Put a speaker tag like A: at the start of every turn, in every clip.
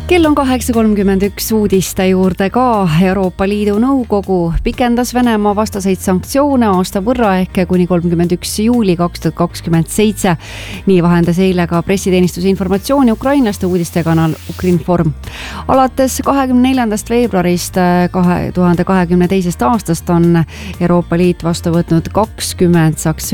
A: Kell on 8.31 uudiste juurde ka. Euroopa Liidu Nõukogu pikendas Venemaa vastaseid sanktsioone aasta võrra ehk kuni 31. juuli 2027. Nii vahendas eile ka pressiteenistuse informatsiooni ukrainlaste uudistekanal Ukrinform. Alates 24. veebruarist 2022. aastast on Euroopa Liit vastu võtnud 20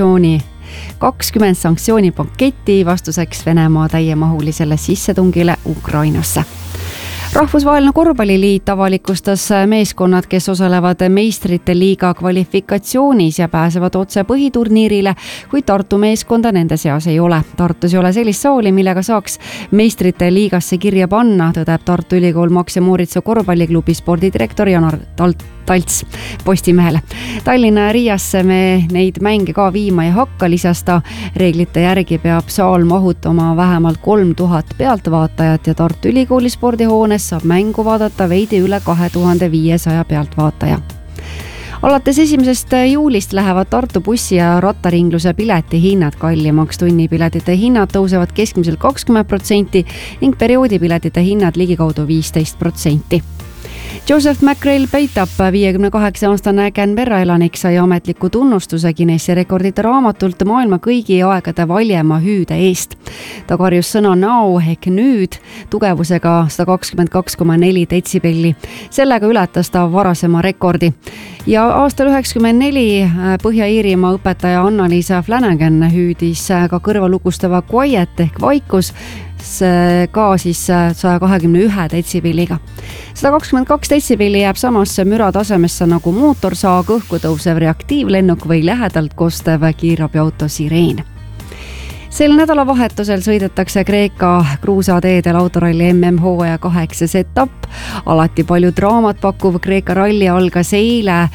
A: sanktsioonipaketti vastuseks Venemaa täiemahulisele sissetungile Ukrainasse. Rahvusvaheline korvpalliliit avalikustas meeskonnad, kes osalevad meistrite liiga kvalifikatsioonis ja pääsevad otse põhiturniirile, kuid Tartu meeskonda nende seas ei ole. Tartus ei ole sellist saali, millega saaks meistrite liigasse kirja panna, tõdeb Tartu Ülikool Max ja Moritsa korvpalliklubi spordidirektor Janar Talts Postimehele. Tallinna ja Riiasse me neid mänge ka viima ei hakka, lisas ta. Reeglite järgi peab saal mahutama vähemalt 3000 pealtvaatajat ja Tartu Ülikooli spordihoones saab mängu vaadata veidi üle 2500 pealtvaataja. Alates 1. juulist lähevad Tartu bussi- ja rattaringluse piletihinnad kallimaks. Tunnipiletite hinnad tõusevad keskmiselt 20% ning perioodipiletite hinnad ligikaudu 15%. Joseph McRae peitab 58-aastane Canberra elanik sai ametliku tunnustuse Guinessi rekordite raamatult maailma kõigi aegade valjema hüüde eest. Ta karjus sõna now ehk nüüd tugevusega 122,4 detsibelli. Sellega ületas ta varasema rekordi. Ja aastal 1994 Põhja-Iirimaa õpetaja Anna-Liisa Flanagan hüüdis ka kõrvalukustava quiet ehk vaikus ka siis 121 detsibelliga. 122 detsibelli jääb samasse müra tasemesse nagu mootorsaag, õhku tõusev reaktiivlennuk või lähedalt kostev kiirabiauto sireen. Sel nädalavahetusel sõidetakse Kreeka kruusateedel autoralli MM-hooaja 8. etapp. Alati palju draamat pakkuv Kreeka ralli algas eile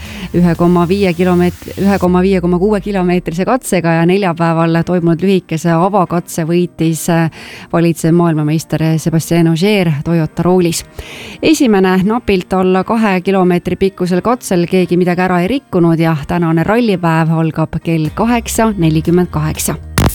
A: 1,5,6 kilomeetrise katsega ja neljapäeval toimunud lühikese avakatse võitis valitsev maailmameister Sébastien Ogier Toyota roolis. Esimene napilt alla 2 kilomeetri pikkusel katsel keegi midagi ära ei rikkunud ja tänane rallipäev algab kell 8:48.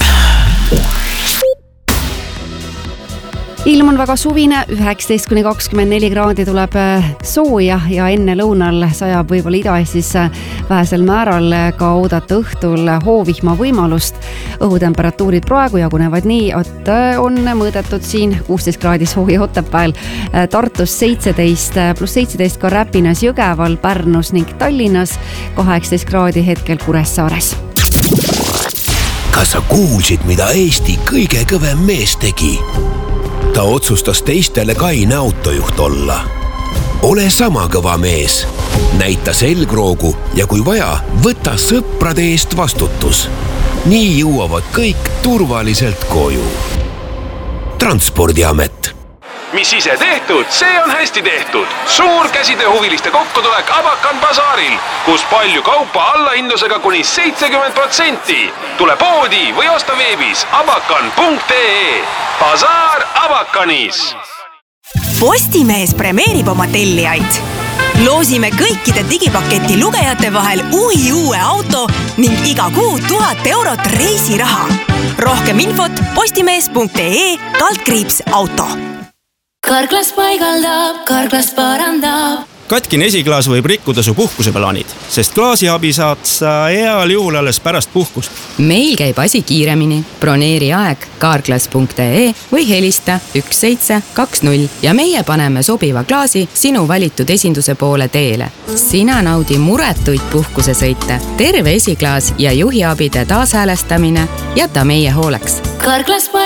A: Ilm on väga suvine, 19-24 kraadi tuleb sooja ja enne lõunal sajab võib-olla Ida-Eestis vähesel määral ka oodata õhtul hoovihma võimalust. Õhutemperatuurid praegu jagunevad nii, et on mõõdetud siin 16 kraadi sooja Otepääl, Tartus 17, pluss 17 ka Räpinas, Jõgeval, Pärnus ning Tallinnas, 18 kraadi hetkel Kuressaares.
B: Kas sa kuulsid, mida Eesti kõige kõvem mees tegi? Ta otsustas teistele kaine autojuht olla. Ole sama kõva mees. Näita selgroogu ja kui vaja, võta sõprade eest vastutus. Nii jõuavad kõik turvaliselt koju. Transpordiamet.
C: Mis ise tehtud, see on hästi tehtud. Suur käsitööhuviliste kokkutulek Abakan basaaril, kus palju kaupa allahindlusega kuni 70%. Tule poodi või osta veebis abakan.ee. Basaar Abakanis.
D: Postimees premeerib oma tellijaid. Loosime kõikide digipaketi lugejate vahel uue auto ning iga kuu 1000 eurot reisiraha. Rohkem infot postimees.ee/auto.
E: Karklas paigaldab, Karklas parandab.
F: Katkine esiklaas võib rikkuda su puhkuseplaanid, sest klaasiabi saad sa heal juhul alles pärast puhkust.
G: Meil käib asi kiiremini. Broneeri aeg karklas.ee või helista 1720 ja meie paneme sobiva klaasi sinu valitud esinduse poole teele. Sina naudi muretuid puhkusesõite, terve esiklaas ja juhiabide taashäälestamine jäta meie hooleks.
E: Karklas